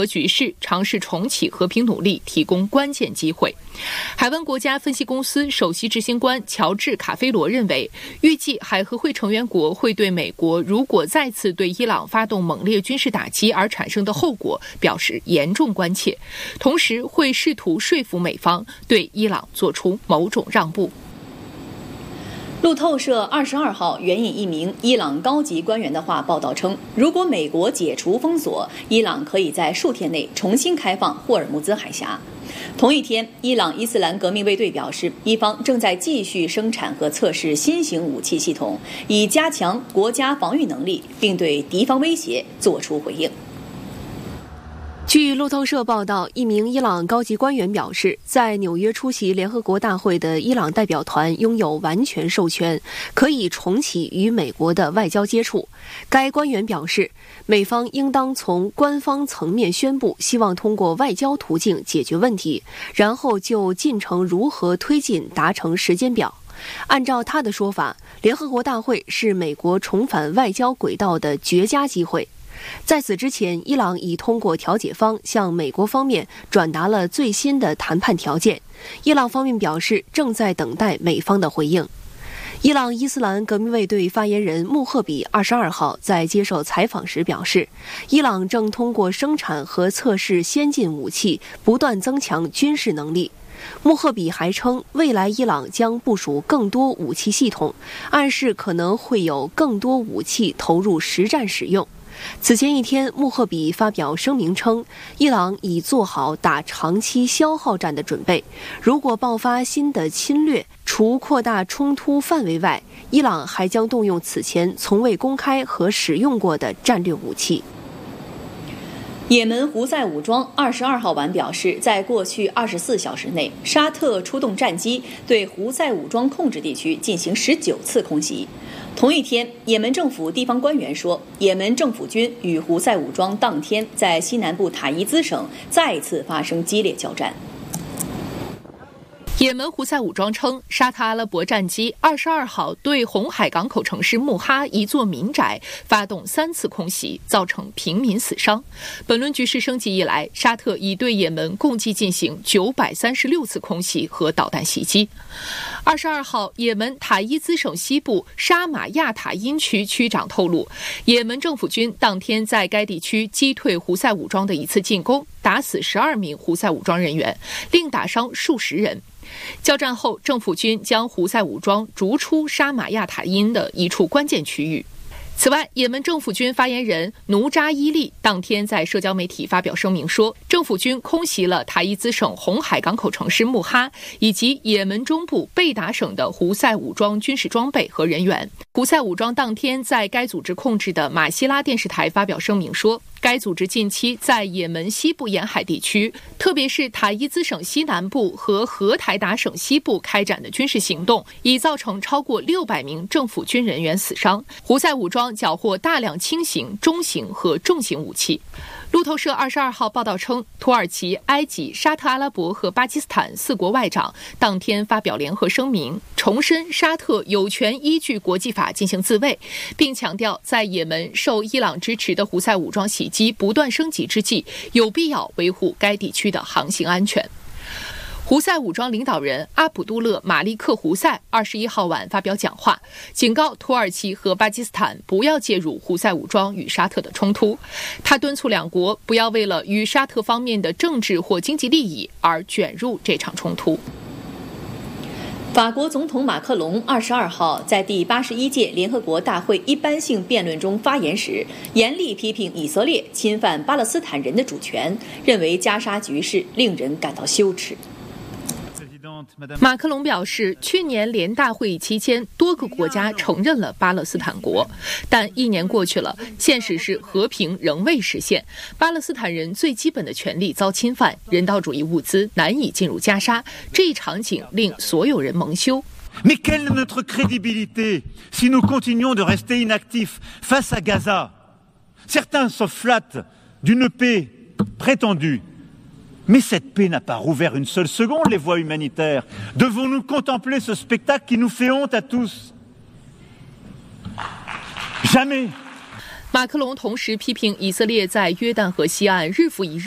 和局势，尝试重启和平努力提供关键机会。海湾国家分析公司首席执行官乔治·卡菲罗认为，预计海合会成员国会对美国如果再次对伊朗发动猛烈军事打击而产生的后果表示严重关切，同时会试图说服美方对伊朗做出某种让步。 路透社22号援引一名伊朗高级官员的话报道称，如果美国解除封锁，伊朗可以在数天内重新开放霍尔木兹海峡。同一天，伊朗伊斯兰革命卫队表示，伊方正在继续生产和测试新型武器系统，以加强国家防御能力，并对敌方威胁作出回应。 据路透社报道，一名伊朗高级官员表示，在纽约出席联合国大会的伊朗代表团拥有完全授权，可以重启与美国的外交接触。该官员表示，美方应当从官方层面宣布，希望通过外交途径解决问题，然后就进程如何推进达成时间表。按照他的说法，联合国大会是美国重返外交轨道的绝佳机会。在此之前，伊朗已通过调解方向美国方面转达了最新的谈判条件。伊朗方面表示，正在等待美方的回应。伊朗伊斯兰革命卫队发言人穆赫比22号在接受采访时表示，伊朗正通过生产和测试先进武器，不断增强军事能力。穆赫比还称，未来伊朗将部署更多武器系统，暗示可能会有更多武器投入实战使用。此前一天，穆赫比发表声明称，伊朗已做好打长期消耗战的准备，如果爆发新的侵略，除扩大冲突范围外，伊朗还将动用此前从未公开和使用过的战略武器。 也门胡塞武装22号晚表示，在过去24小时内，沙特出动战机对胡塞武装控制地区进行19次空袭。同一天，也门政府地方官员说，也门政府军与胡塞武装当天在西南部塔伊兹省再次发生激烈交战。 也门胡塞武装称，沙特阿拉伯战机22号对红海港口城市穆哈一座民宅发动3次空袭，造成平民死伤。本轮局势升级以来，沙特已对也门共计进行936次空袭和导弹袭击。22号，也门塔伊兹省西部沙马亚塔因区区长透露，也门政府军当天在该地区击退胡塞武装的一次进攻，打死12名胡塞武装人员，另打伤数十人。交战后，政府军将胡塞武装逐出沙马亚塔因的一处关键区域。此外，也门政府军发言人努扎伊利当天在社交媒体发表声明说，政府军空袭了塔伊兹省红海港口城市穆哈以及也门中部贝达省的胡塞武装军事装备和人员。胡塞武装当天在该组织控制的马希拉电视台发表声明说，该组织近期在也门西部沿海地区，特别是塔伊兹省西南部和荷台达省西部开展的军事行动，已造成超过600名政府军人员死伤。胡塞武装缴获大量轻型、中型和重型武器。路透社22号报道称，土耳其、埃及、沙特阿拉伯和巴基斯坦4国外长当天发表联合声明，重申沙特有权依据国际法进行自卫，并强调在也门受伊朗支持的胡塞武装袭击不断升级之际，有必要维护该地区的航行安全。胡塞武装领导人阿卜杜勒·马利克·胡塞21号晚发表讲话，警告土耳其和巴基斯坦不要介入胡塞武装与沙特的冲突。他敦促两国不要为了与沙特方面的政治或经济利益而卷入这场冲突。 法国总统马克龙22号在第81届联合国大会一般性辩论中发言时，严厉批评以色列侵犯巴勒斯坦人的主权，认为加沙局势令人感到羞耻。 马克龙表示，去年联大会议期间，多个国家承认了巴勒斯坦国，但1年过去了，现实是和平仍未实现，巴勒斯坦人最基本的权利遭侵犯，人道主义物资难以进入加沙，这一场景令所有人蒙羞。 Mais quelle est notre crédibilité si nous continuons de rester inactifs face à Gaza? Certains se flattent d'une paix prétendue.Mais cette paix n'a pas rouvert une seule seconde les voies humanitaires. Devons-nous contempler ce spectacle qui nous fait honte à tous? Jamais. 马克龙同时批评以色列在约旦河西岸日复一日